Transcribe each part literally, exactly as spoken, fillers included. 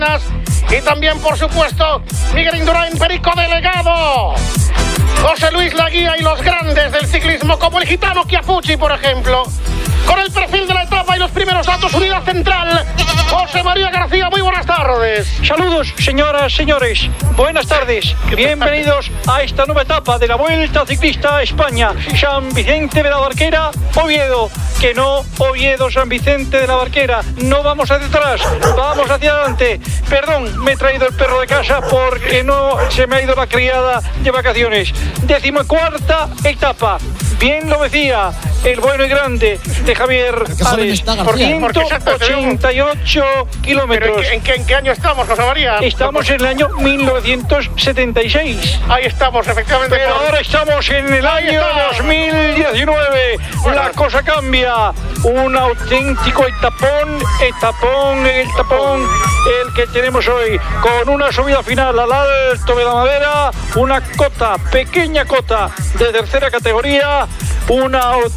Y también, por supuesto, Miguel Indurain, Perico Delegado, José Luis Laguía y los grandes del ciclismo, como el gitano Chiapucci, por ejemplo. Con el perfil de la etapa y los primeros datos, unidad central, José María García, muy buenas tardes. Saludos, señoras, señores, buenas tardes. Bienvenidos a esta nueva etapa de la Vuelta Ciclista a España. San Vicente de la Barquera, Oviedo. Que no, Oviedo, San Vicente de la Barquera. No vamos hacia atrás, vamos hacia adelante. Perdón, me he traído el perro de casa porque no se me ha ido la criada de vacaciones. Decimocuarta etapa. Bien lo decía el bueno y grande de Javier Ares, por ciento ochenta y ocho kilómetros. ¿Pero en qué, en qué año estamos, José María? Estamos en el año mil novecientos setenta y seis. Ahí estamos, efectivamente. Pero ahora estamos en el año dos mil diecinueve. La cosa cambia. Un auténtico etapón, etapón, el tapón, el que tenemos hoy, con una subida final al Alto de la Madera, una cota, pequeña cota de tercera categoría. Una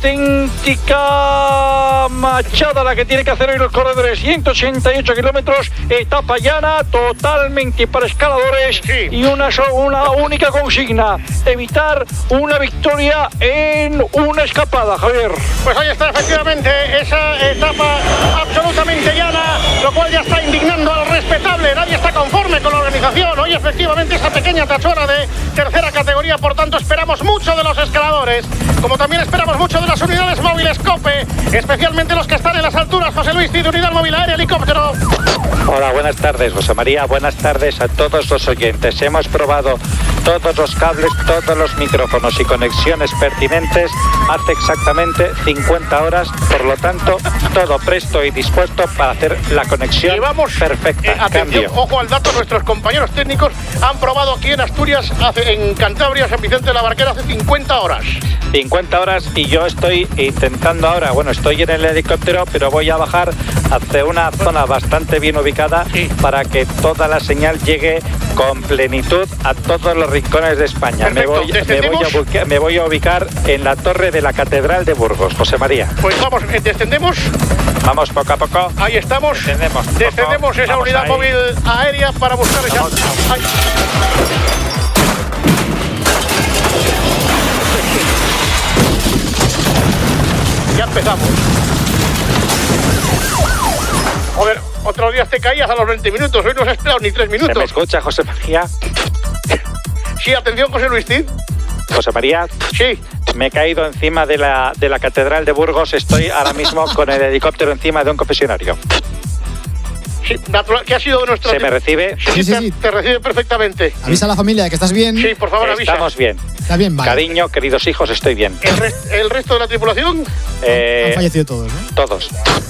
auténtica machada la que tiene que hacer hoy los corredores. ciento ochenta y ocho kilómetros, etapa llana, totalmente para escaladores. Sí. Y una, una única consigna: evitar una victoria en una escapada, Javier. Pues ahí está, efectivamente, esa etapa absolutamente llana, lo cual ya está indignando al respetable. Nadie está conforme con la organización. Hoy, efectivamente, esa pequeña tachona de tercera categoría. Por tanto, esperamos mucho de los escaladores, como también esperamos mucho de las unidades móviles COPE, especialmente los que están en las alturas. José Luis, de unidad móvil aérea, helicóptero. Hola, buenas tardes, José María. Buenas tardes a todos los oyentes. Hemos probado todos los cables, todos los micrófonos y conexiones pertinentes hace exactamente cincuenta horas. Por lo tanto, todo presto y dispuesto para hacer la conexión vamos, perfecta. Eh, atención, ojo al dato, nuestros compañeros técnicos han probado aquí en Asturias, hace, en Cantabria, San Vicente de la Barquera, hace cincuenta horas. cincuenta horas y yo estoy intentando ahora, bueno, estoy en el helicóptero, pero voy a bajar hacia una zona bastante bien ubicada, sí, para que toda la señal llegue con plenitud a todos los rincones de España. Me voy, me, voy a ubicar, me voy a ubicar en la torre de la Catedral de Burgos, José María. Pues vamos, descendemos. Vamos poco a poco. Ahí estamos. Descendemos, poco. Descendemos esa vamos unidad ahí. móvil aérea para buscar esa... Ahí. Ya empezamos. Joder, otros días te caías a los veinte minutos, hoy no has esperado ni tres minutos. ¿Se me escucha, José María? Sí, atención, José Luis Cid. José María. Sí. Me he caído encima de la, de la Catedral de Burgos. Estoy ahora mismo con el helicóptero encima de un confesionario. Sí, natural. ¿Qué ha sido de nuestra... ¿Se me recibe? Sí, sí, sí, te, sí. te recibe perfectamente. Avisa a la familia que estás bien. Sí, por favor, avisa. Estamos bien. Está bien, vale. Cariño, queridos hijos, estoy bien. ¿El, rest, el resto de la tripulación? Eh, Han fallecido todos, ¿no? Todos.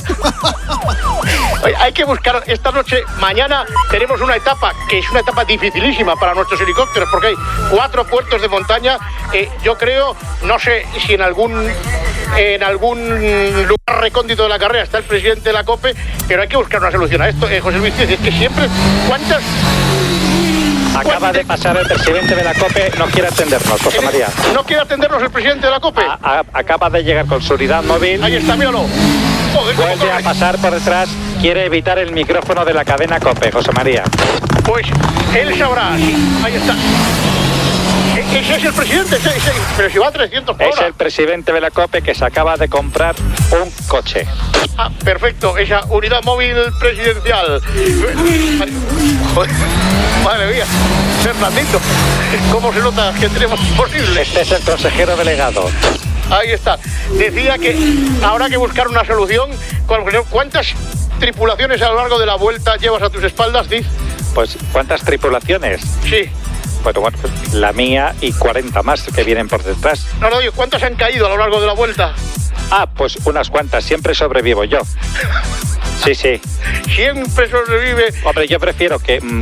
Oye, hay que buscar esta noche, mañana tenemos una etapa que es una etapa dificilísima para nuestros helicópteros, porque hay cuatro puertos de montaña. Eh, yo creo, no sé si en algún en algún lugar recóndito de la carrera está el presidente de la COPE, pero hay que buscar una solución a esto. Eh, José Luis, es que siempre, ¿cuántas? Acaba de pasar el presidente de la COPE, no quiere atendernos, José María. ¿No quiere atendernos el presidente de la COPE? A, a, acaba de llegar con su unidad móvil. Ahí está, míralo. Joder, vuelve a pasar por detrás, quiere evitar el micrófono de la cadena COPE, José María. Pues él sabrá, ahí está. Ese es el presidente, ese, ese, pero si va a trescientos por hora. Es el presidente de la COPE que se acaba de comprar un coche. Ah, perfecto, esa unidad móvil presidencial. Joder, madre mía, Fernandito, ¿cómo se nota que tenemos posible? Este es el consejero delegado. Ahí está. Decía que habrá que buscar una solución. ¿Cuántas tripulaciones a lo largo de la vuelta llevas a tus espaldas, Diz? Pues, ¿cuántas tripulaciones? Sí. Bueno, bueno, pues la mía y cuarenta más que vienen por detrás. No, no, ¿cuántas han caído a lo largo de la vuelta? Ah, pues unas cuantas, siempre sobrevivo yo. Sí, sí. Siempre sobrevive. Hombre, yo prefiero que